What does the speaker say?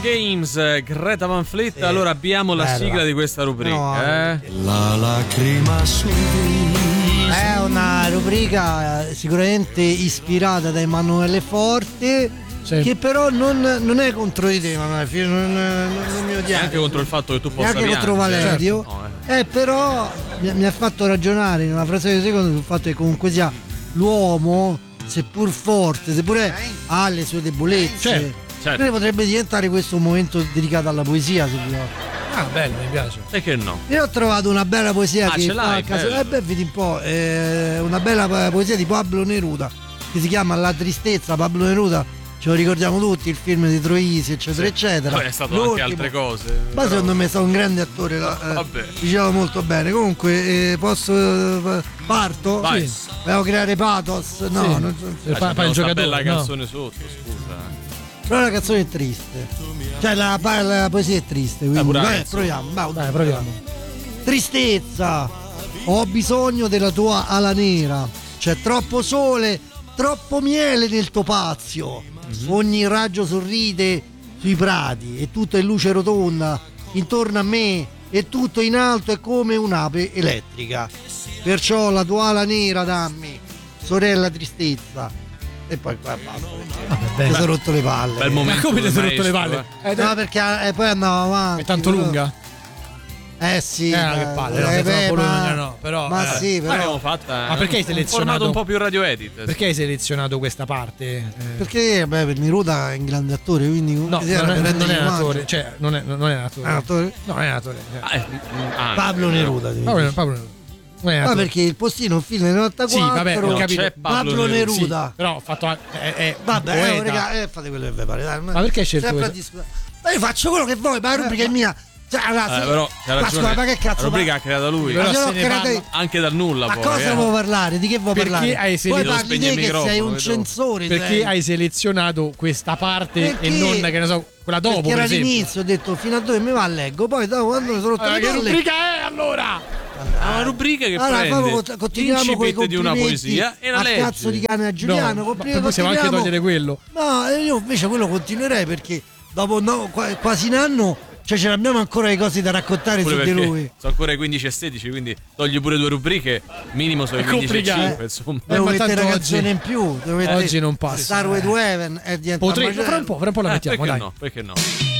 Games, Greta Van Fleet. Allora abbiamo la sigla di questa rubrica. La lacrima sul viso. È una rubrica sicuramente ispirata da Emanuele Forte, che però non è contro di te, Emanuele, non mi odiare. Anche contro il fatto che tu possa anche contro Valerio. Certo. Però mi ha fatto ragionare in una frazione di secondo sul fatto che comunque sia l'uomo, seppur forte, seppure ha le sue debolezze, certo. potrebbe diventare questo un momento dedicato alla poesia, se vi va. Ah, bello, mi piace. Perché no? Io ho trovato una bella poesia che ce l'hai, fa a caso. bello. Vedi un po', una bella poesia di Pablo Neruda che si chiama La tristezza. Pablo Neruda, ce lo ricordiamo tutti, il film di Troisi, eccetera, eccetera. Poi è stato anche altre cose. Ma secondo me è stato un grande attore. Diceva molto bene. Comunque, parto? Vai. Sì. Volevo creare pathos. No, sì. non Fa il giocatore. Bella canzone sotto, scusa. Però la canzone è triste. Cioè la poesia è triste. Quindi proviamo. Dai, proviamo. Tristezza, ho bisogno della tua ala nera. C'è troppo sole, troppo miele nel topazio. Ogni raggio sorride sui prati e tutto è luce rotonda intorno a me e tutto in alto è come un'ape elettrica. Perciò la tua ala nera dammi, sorella tristezza. E poi qua basta. Mi sono rotto le palle. Bel momento. Ma come ti sei rotto le palle? No, perché poi andavo avanti. È tanto lunga? Sì. Che palle, però. Ma sì, però. L'abbiamo fatta. Ma perché hai selezionato un po' più radio edit? Perché hai selezionato questa parte? Perché per Neruda è un grande attore, quindi no, non è un attore, cioè non è un attore. È un attore? No, non è un attore. Pablo Neruda. Pablo Neruda. Ma perché il postino è un film del 94. Sì, vabbè, ho capito. C'è Pablo Neruda. Sì, però ho fatto vabbè, raga, fate quello che vi pare, dai. Ma perché hai scelto questo? Ma io faccio quello che vuoi, ma la rubrica è mia. Però c'ha ragione. Ma che cazzo? La rubrica ha creata lui. Però anche dal nulla. Ma poi, cosa vuoi parlare? Di che vuoi parlare? Hai poi parli te che sei un censore. Perché hai selezionato questa parte e non, che ne so, quella dopo? Perché era per esempio. all'inizio, ho detto fino a dove mi va a leggo, poi dopo quando mi sono rotto le Che palle. rubrica è allora? Una rubrica che prende continuiamo con i l'incipit di una poesia e la a legge. cazzo di cane a Giuliano. Possiamo anche togliere quello. No, io invece quello continuerei perché dopo quasi un anno ce l'abbiamo ancora le cose da raccontare Pure su di lui. Sono ancora i 15 e 16, quindi togli pure 2 rubriche, minimo sono i 15 e 5, insomma. Devo ma mettere tanto una canzone in più. Oggi non passa. Starway to Heaven è diventato fra un po' la mettiamo, perché dai. no? Perché no?